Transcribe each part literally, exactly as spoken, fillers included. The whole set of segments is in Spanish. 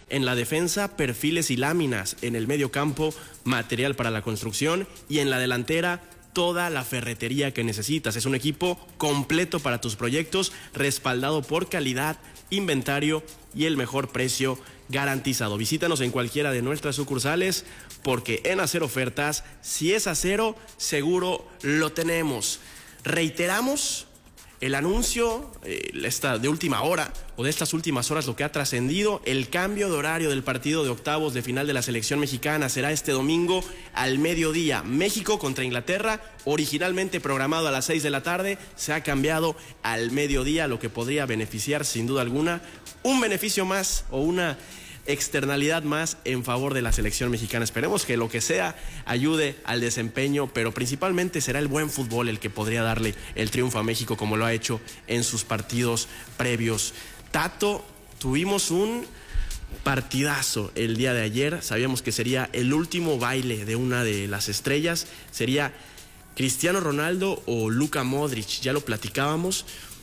En la defensa, perfiles y láminas. En el medio campo, material para la construcción. Y en la delantera, toda la ferretería que necesitas. Es un equipo completo para tus proyectos, respaldado por calidad, inventario y el mejor precio garantizado. Visítanos en cualquiera de nuestras sucursales, porque en Hacer Ofertas, si es acero, seguro lo tenemos. Reiteramos el anuncio eh, esta, de última hora, o de estas últimas horas, lo que ha trascendido: el cambio de horario del partido de octavos de final de la selección mexicana será este domingo al mediodía. México contra Inglaterra, originalmente programado a las seis de la tarde, se ha cambiado al mediodía, lo que podría beneficiar sin duda alguna, un beneficio más o una externalidad más en favor de la selección mexicana. Esperemos que lo que sea ayude al desempeño, pero principalmente será el buen fútbol el que podría darle el triunfo a México, como lo ha hecho en sus partidos previos. Tato, tuvimos un partidazo el día de ayer. Sabíamos que sería el último baile de una de las estrellas, sería Cristiano Ronaldo o Luka Modric, ya lo platicábamos,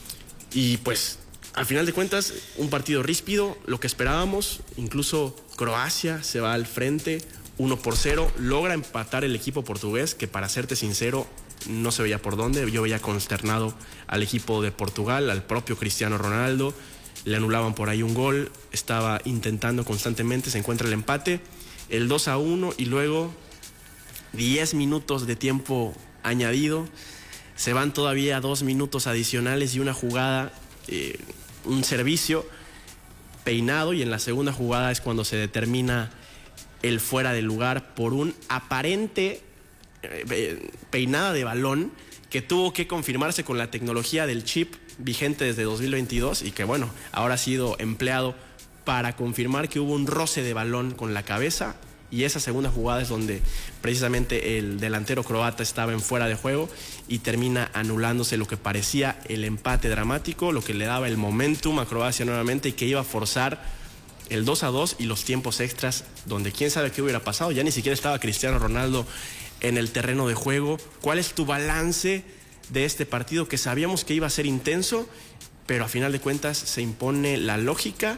y pues al final de cuentas, un partido ríspido, lo que esperábamos. Incluso Croacia se va al frente, uno por cero, logra empatar el equipo portugués, que para serte sincero, no se veía por dónde. Yo veía consternado al equipo de Portugal, al propio Cristiano Ronaldo, le anulaban por ahí un gol, estaba intentando constantemente, se encuentra el empate, el dos a uno, y luego diez minutos de tiempo añadido, se van todavía dos minutos adicionales y una jugada, eh, un servicio peinado, y en la segunda jugada es cuando se determina el fuera de lugar por un aparente eh, peinada de balón que tuvo que confirmarse con la tecnología del chip vigente desde dos mil veintidós, y que bueno, ahora ha sido empleado para confirmar que hubo un roce de balón con la cabeza. Y esa segunda jugada es donde precisamente el delantero croata estaba en fuera de juego y termina anulándose lo que parecía el empate dramático, lo que le daba el momentum a Croacia nuevamente y que iba a forzar el dos a dos y los tiempos extras, donde quién sabe qué hubiera pasado. Ya ni siquiera estaba Cristiano Ronaldo en el terreno de juego. ¿Cuál es tu balance de este partido que sabíamos que iba a ser intenso, pero a final de cuentas se impone la lógica,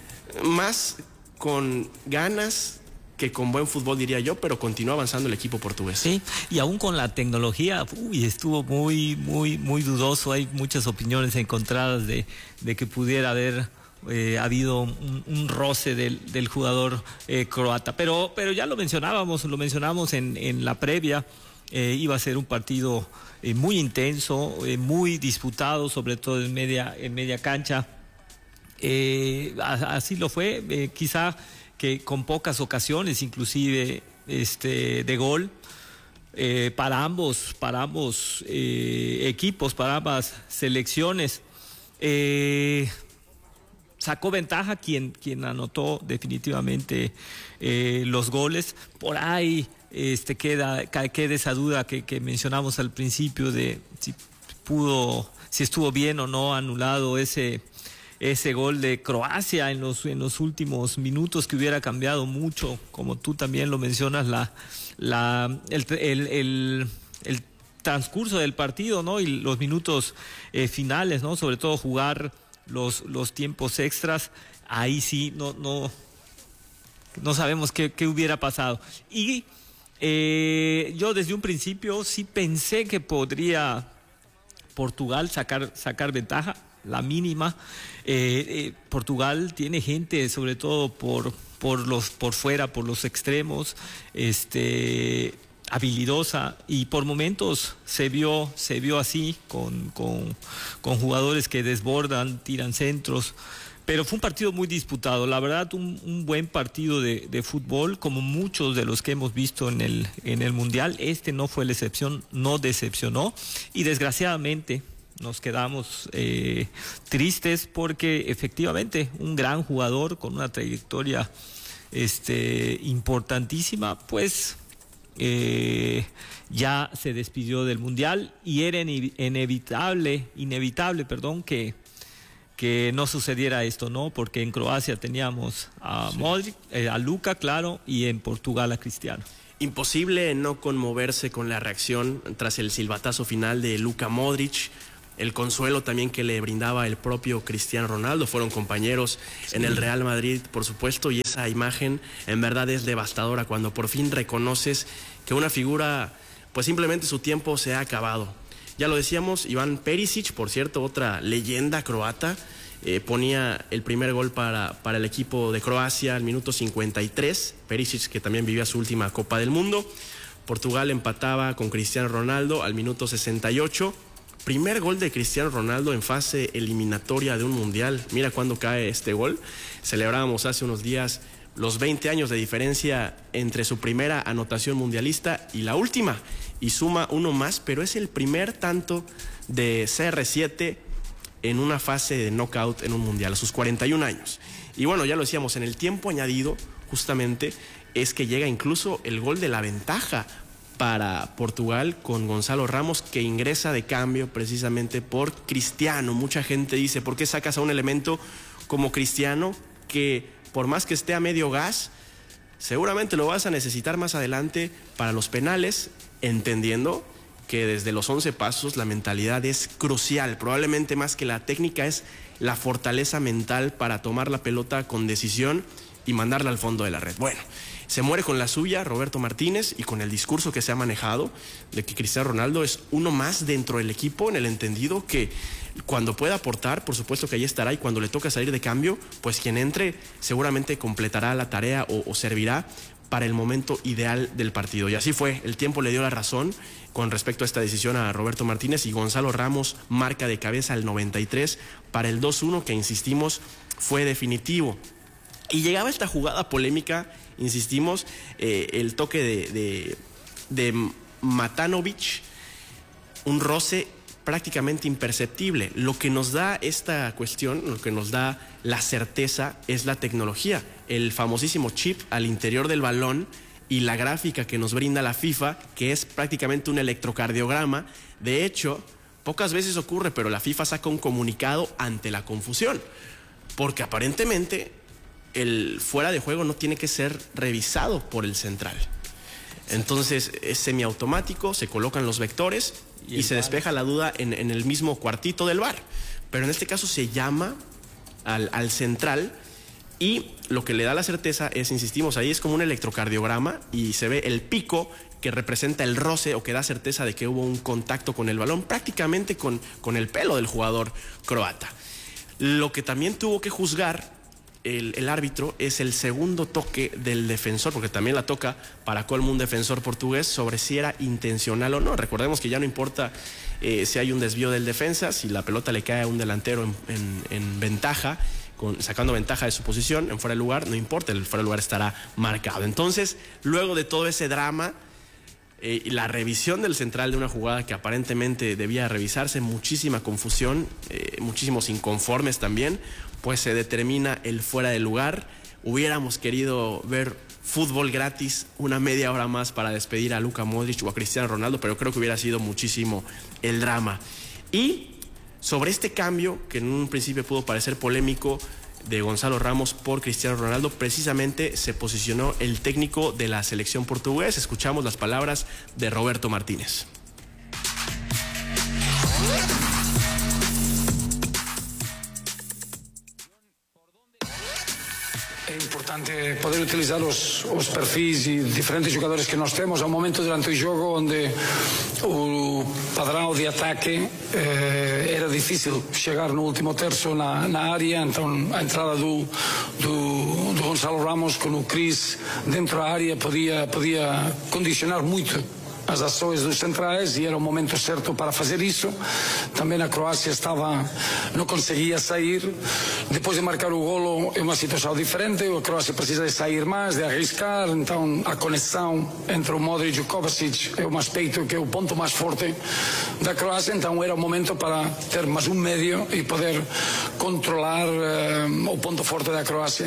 más con ganas que con buen fútbol, diría yo, pero continúa avanzando el equipo portugués? Sí, y aún con la tecnología, uy, estuvo muy, muy, muy dudoso. Hay muchas opiniones encontradas de, de que pudiera haber eh, habido un, un roce del, del jugador eh, croata. Pero, pero ya lo mencionábamos, lo mencionamos en, en la previa. Eh, iba a ser un partido eh, muy intenso, eh, muy disputado, sobre todo en media, en media cancha. Eh, así lo fue, eh, quizá que con pocas ocasiones, inclusive este, de gol, eh, para ambos, para ambos eh, equipos, para ambas selecciones. Eh, sacó ventaja quien, quien anotó definitivamente eh, los goles. Por ahí este, queda, queda esa duda que, que mencionamos al principio de si pudo, si estuvo bien o no anulado ese ese gol de Croacia en los, en los últimos minutos, que hubiera cambiado mucho, como tú también lo mencionas, la, la, el, el, el, el transcurso del partido, ¿no? Y los minutos eh, finales, ¿no? Sobre todo jugar los, los tiempos extras. Ahí sí no, no, no sabemos qué, qué hubiera pasado. Y eh, yo desde un principio sí pensé que podría Portugal sacar, sacar ventaja, la mínima. Eh, eh, Portugal tiene gente, sobre todo por, por los por fuera, por los extremos, este, habilidosa, y por momentos se vio, se vio así, con, con, con jugadores que desbordan, tiran centros. Pero fue un partido muy disputado, la verdad, un, un buen partido de, de fútbol, como muchos de los que hemos visto en el, en el Mundial. Este no fue la excepción, no decepcionó, y desgraciadamente nos quedamos eh, tristes, porque efectivamente un gran jugador con una trayectoria este, importantísima, pues eh, ya se despidió del Mundial, y era inevitable, inevitable, perdón, que que no sucediera esto, ¿no? Porque en Croacia teníamos a sí. Modric, eh, a Luka, claro, y en Portugal a Cristiano. Imposible no conmoverse con la reacción tras el silbatazo final de Luka Modric. el consuelo también que le brindaba el propio Cristiano Ronaldo. Fueron compañeros sí. en el Real Madrid, por supuesto, y esa imagen en verdad es devastadora cuando por fin reconoces que una figura, pues simplemente su tiempo se ha acabado. Ya lo decíamos, Iván Perisic, por cierto, otra leyenda croata, eh, ponía el primer gol para, para el equipo de Croacia al minuto cincuenta y tres. Perisic, que también vivía su última Copa del Mundo. Portugal empataba con Cristiano Ronaldo al minuto sesenta y ocho. Primer gol de Cristiano Ronaldo en fase eliminatoria de un mundial. Mira cuándo cae este gol. Celebrábamos hace unos días los veinte años de diferencia entre su primera anotación mundialista y la última. Y suma uno más, pero es el primer tanto de C R siete en una fase de knockout en un mundial, a sus cuarenta y un años. Y bueno, ya lo decíamos, en el tiempo añadido, justamente, es que llega incluso el gol de la ventaja para Portugal con Gonzalo Ramos, que ingresa de cambio precisamente por Cristiano. Mucha gente dice, ¿por qué sacas a un elemento como Cristiano que por más que esté a medio gas, seguramente lo vas a necesitar más adelante para los penales, entendiendo que desde los once pasos la mentalidad es crucial, probablemente más que la técnica es la fortaleza mental para tomar la pelota con decisión y mandarla al fondo de la red? Bueno, se muere con la suya Roberto Martínez y con el discurso que se ha manejado de que Cristiano Ronaldo es uno más dentro del equipo, en el entendido que cuando pueda aportar, por supuesto que ahí estará, y cuando le toca salir de cambio, pues quien entre seguramente completará la tarea o, o servirá para el momento ideal del partido. Y así fue, el tiempo le dio la razón con respecto a esta decisión a Roberto Martínez, y Gonzalo Ramos marca de cabeza al noventa y tres para el dos uno, que insistimos fue definitivo. Y llegaba esta jugada polémica, insistimos, eh, el toque de, de, de Matanovic, un roce prácticamente imperceptible. Lo que nos da esta cuestión, lo que nos da la certeza es la tecnología, el famosísimo chip al interior del balón y la gráfica que nos brinda la FIFA, que es prácticamente un electrocardiograma. De hecho, pocas veces ocurre, pero la FIFA saca un comunicado ante la confusión, porque aparentemente el fuera de juego no tiene que ser revisado por el central. Entonces es semiautomático, se colocan los vectores y, y se despeja la duda en, en el mismo cuartito del V A R. Pero en este caso se llama al, al central, y lo que le da la certeza es, insistimos, ahí es como un electrocardiograma y se ve el pico que representa el roce o que da certeza de que hubo un contacto con el balón, prácticamente con, con el pelo del jugador croata. Lo que también tuvo que juzgar El, el árbitro es el segundo toque del defensor, porque también la toca para colmo un defensor portugués, sobre si era intencional o no. Recordemos que ya no importa eh, si hay un desvío del defensa, si la pelota le cae a un delantero en, en, en ventaja, con, sacando ventaja de su posición, en fuera de lugar, no importa, el fuera de lugar estará marcado. Entonces, luego de todo ese drama, eh, y la revisión del central de una jugada que aparentemente debía revisarse, muchísima confusión, eh, muchísimos inconformes también, pues se determina el fuera de lugar. Hubiéramos querido ver fútbol gratis una media hora más para despedir a Luka Modric o a Cristiano Ronaldo, pero creo que hubiera sido muchísimo el drama. Y sobre este cambio, que en un principio pudo parecer polémico, de Gonzalo Ramos por Cristiano Ronaldo, precisamente se posicionó el técnico de la selección portuguesa. Escuchamos las palabras de Roberto Martínez. É importante poder utilizar os, os perfis e diferentes jogadores que nós temos. Há um momento durante o jogo onde o padrão de ataque eh, era difícil chegar no último terço na, na área, então a entrada do, do, do Gonzalo Ramos com o Cris dentro da área podia, podia condicionar muito as ações dos centrais, e era o momento certo para fazer isso. Também a Croácia estava, não conseguia sair. Depois de marcar o golo é uma situação diferente, a Croácia precisa de sair mais, de arriscar, então a conexão entre o Modric e o Kovacic é um aspecto que é o ponto mais forte da Croácia, então era o momento para ter mais um médio e poder controlar uh, o ponto forte da Croácia.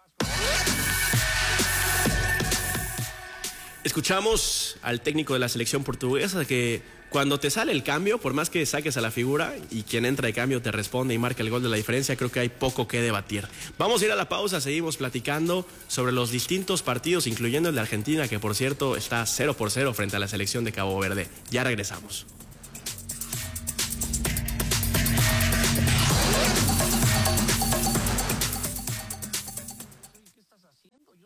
Escuchamos al técnico de la selección portuguesa que cuando te sale el cambio, por más que saques a la figura y quien entra de cambio te responde y marca el gol de la diferencia, creo que hay poco que debatir. Vamos a ir a la pausa, seguimos platicando sobre los distintos partidos, incluyendo el de Argentina, que por cierto está cero por cero frente a la selección de Cabo Verde. Ya regresamos.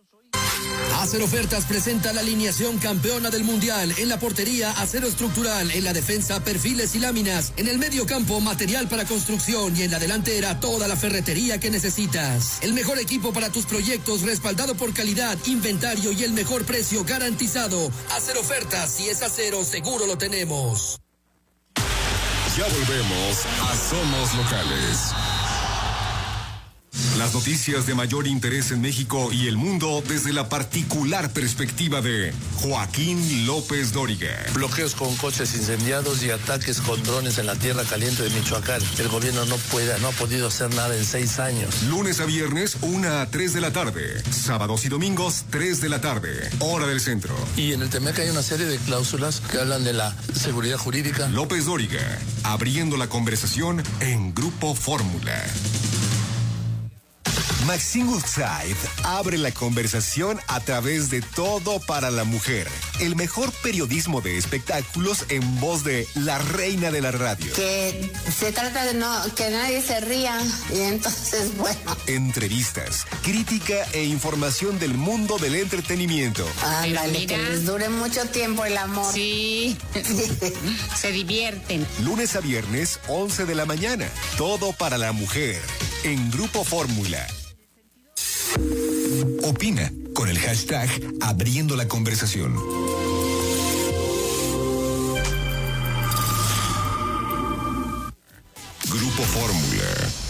Acero Ofertas presenta la alineación campeona del mundial. En la portería, acero estructural. En la defensa, perfiles y láminas. En el medio campo, material para construcción. Y en la delantera, toda la ferretería que necesitas. El mejor equipo para tus proyectos, respaldado por calidad, inventario y el mejor precio garantizado. Acero Ofertas, si es acero, seguro lo tenemos. Ya volvemos a Somos Locales. Las noticias de mayor interés en México y el mundo desde la particular perspectiva de Joaquín López Dóriga. Bloqueos con coches incendiados y ataques con drones en la tierra caliente de Michoacán. El gobierno no puede, no ha podido hacer nada en seis años. Lunes a viernes, una a tres de la tarde. Sábados y domingos, tres de la tarde. Hora del centro. Y en el Temec hay una serie de cláusulas que hablan de la seguridad jurídica. López Dóriga, abriendo la conversación en Grupo Fórmula. Maxine Woodside abre la conversación a través de Todo para la Mujer, el mejor periodismo de espectáculos en voz de la reina de la radio. Que se trata de no que nadie se ría y entonces, bueno. Entrevistas, crítica e información del mundo del entretenimiento. Ándale, que les dure mucho tiempo el amor. Sí, se divierten. Lunes a viernes, once de la mañana. Todo para la Mujer, en Grupo Fórmula. Opina con el hashtag Abriendo la Conversación. Grupo Fórmula.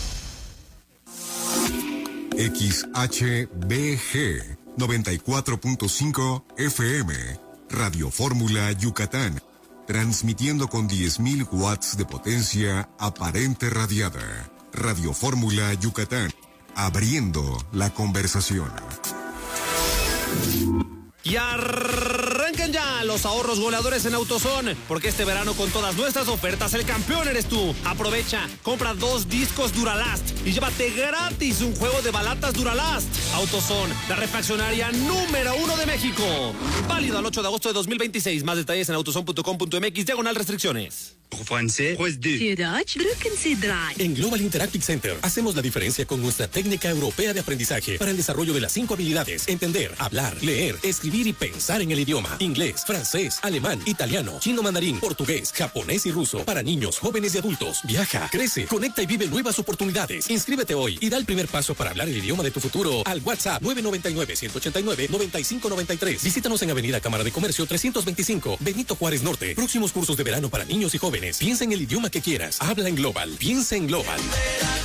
X H B G noventa y cuatro punto cinco F M. Radio Fórmula Yucatán. Transmitiendo con diez mil watts de potencia aparente radiada. Radio Fórmula Yucatán. Abriendo la conversación. Y arrancan ya los ahorros goleadores en AutoZone, porque este verano con todas nuestras ofertas el campeón eres tú. Aprovecha, compra dos discos Duralast y llévate gratis un juego de balatas Duralast. AutoZone, la refaccionaria número uno de México. Válido al ocho de agosto de dos mil veintiséis. Más detalles en autozone punto com punto mx, diagonal restricciones. En Global Interactive Center hacemos la diferencia con nuestra técnica europea de aprendizaje para el desarrollo de las cinco habilidades: entender, hablar, leer, escribir y pensar en el idioma. Inglés, francés, alemán, italiano, chino mandarín, portugués, japonés y ruso. Para niños, jóvenes y adultos. Viaja, crece, conecta y vive nuevas oportunidades. Inscríbete hoy y da el primer paso para hablar el idioma de tu futuro al WhatsApp nueve nueve nueve, uno ocho nueve, nueve cinco nueve tres. Visítanos en Avenida Cámara de Comercio trescientos veinticinco, Benito Juárez Norte. Próximos cursos de verano para niños y jóvenes. Piensa en el idioma que quieras. Habla en Global. Piensa en Global.